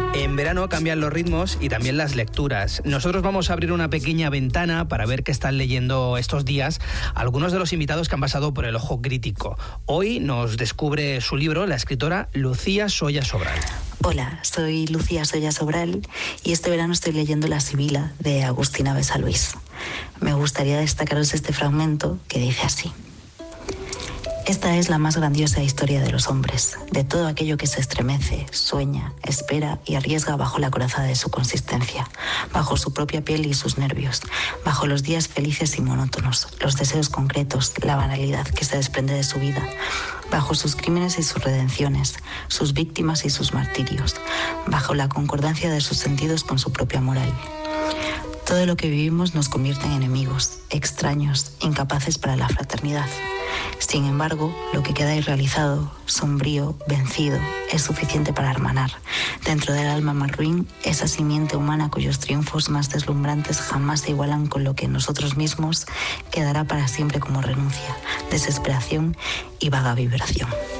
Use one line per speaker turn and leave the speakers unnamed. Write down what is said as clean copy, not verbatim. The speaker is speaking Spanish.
En verano cambian los ritmos y también las lecturas. Nosotros vamos a abrir una pequeña ventana para ver qué están leyendo estos días algunos de los invitados que han pasado por el ojo crítico. Hoy nos descubre su libro la escritora Lucía Soya Sobral.
Hola, soy Lucía Soya Sobral y este verano estoy leyendo La Sibila de Agustina Besaluís. Me gustaría destacaros este fragmento que dice así. Esta es la más grandiosa historia de los hombres, de todo aquello que se estremece, sueña, espera y arriesga bajo la coraza de su consistencia, bajo su propia piel y sus nervios, bajo los días felices y monótonos, los deseos concretos, la banalidad que se desprende de su vida, bajo sus crímenes y sus redenciones, sus víctimas y sus martirios, bajo la concordancia de sus sentidos con su propia moral. Todo lo que vivimos nos convierte en enemigos, extraños, incapaces para la fraternidad. Sin embargo, lo que queda irrealizado, sombrío, vencido, es suficiente para hermanar, dentro del alma más ruin, esa simiente humana cuyos triunfos más deslumbrantes jamás se igualan con lo que en nosotros mismos quedará para siempre como renuncia, desesperación y vaga vibración.